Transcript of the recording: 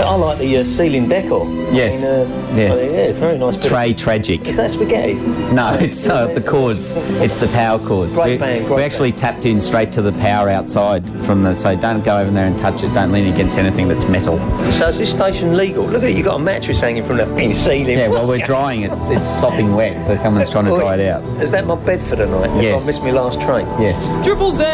But I like the ceiling decor. Yes, yes. Yeah, very nice. Tray Tragic. Is that spaghetti? No, it's the cords. It's the power cords. Great band, great we actually tapped in straight to the power outside from the. So don't go over there and touch it. Don't lean against anything that's metal. So is this station legal? Look at it. You've got a mattress hanging from the ceiling. Yeah, well, we're drying it. It's sopping wet, so someone's trying to dry it out. Is that my bed for the night? Yes. If I missed my last train? Yes. Triple Z.